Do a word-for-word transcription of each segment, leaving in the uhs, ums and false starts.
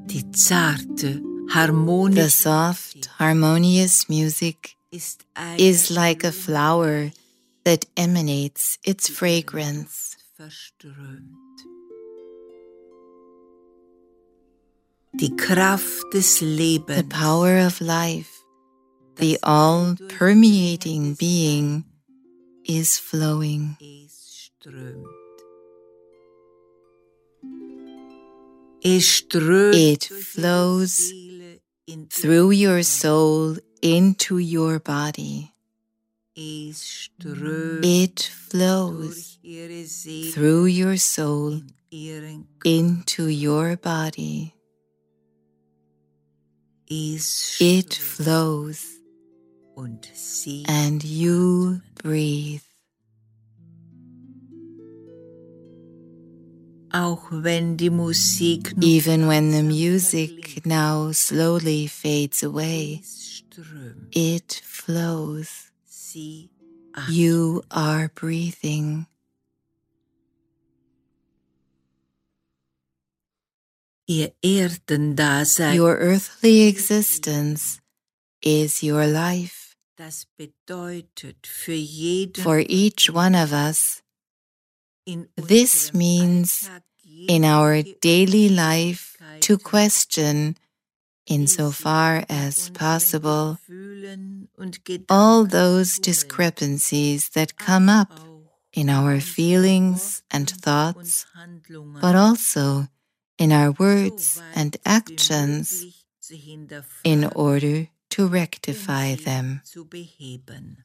Die zarte, harmonische The soft, harmonious music ist is like a flower that emanates its fragrance. verströmt. Die Kraft des Lebens, The power of life, the all-permeating being, is flowing. es strömt. Es strömt It durch ihre flows Seele in through ihren your Körper. soul into your body. Es strömt It flows durch ihre Seele through your soul in ihren Körper. into your body. Es It strömt flows, und sie and you breathe. auch wenn die Musik nun Even when the langsam music verklingt, now slowly fades away, es strömt. it flows. Sie You are breathing. Ihr Erdendasein, Your earthly existence is your life. das bedeutet für jeden For each one of us, in this unserem means Alltag in our jegliche daily life to Ungerechtigkeit, question, die insofar sich in as unseren possible, Gefühlen und all Gedanken those tummeln, discrepancies that come aber up auch in our unsere feelings and Worte thoughts, und Handlungen but also in our so words weit and wie actions möglich zu hinterfragen, in order to um rectify sie them. zu beheben.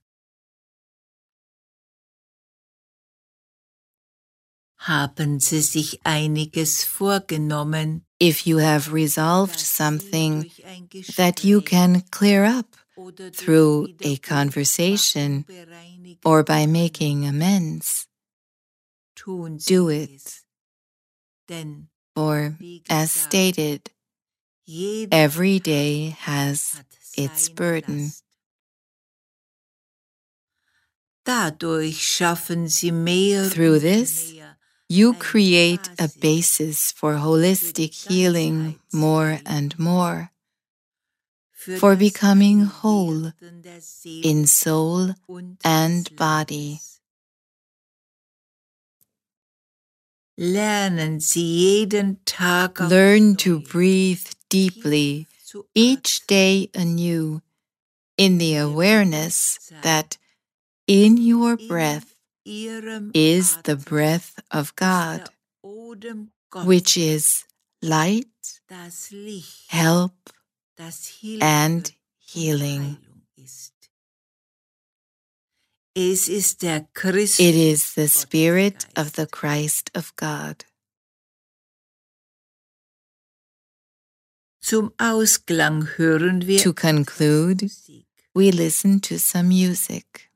Haben Sie sich einiges vorgenommen, If you have resolved das Sie something durch ein that you Gespräch can clear up oder durch through a Wiedergutmachung conversation bereinigen or by können, making amends, tun Sie do it. es. Denn, For, wie as gesagt, stated, jeder every Tag day has hat its seine burden. Last. Dadurch schaffen Sie mehr Through und this, mehr you eine create a Basis basis for für holistic die healing more Ganzheitsheilung, and more, für for das becoming whole Einwerden der Seele in soul und and des body. Leibes. Lernen Sie jeden Tag aufs Learn to Neue, breathe deeply tief zu each atmen, day anew in the in Ihr awareness Bewusstsein, that in your in breath Ihrem is the Atem breath of ist God, der Odem which Gottes, is light, das Licht, help, das Hilfe and und healing. Heilung ist. Es ist der It Christus is the Spirit of Gottesgeist. the Christ of God. Zum Ausklang hören wir To etwas conclude, Musik. we listen to some music.